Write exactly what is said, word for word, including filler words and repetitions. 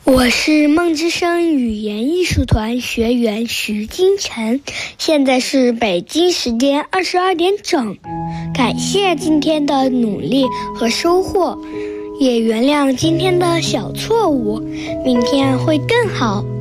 我是梦之声语言艺术团学员徐金晨，现在是北京时间二十二点整。感谢今天的努力和收获，也原谅今天的小错误，明天会更好。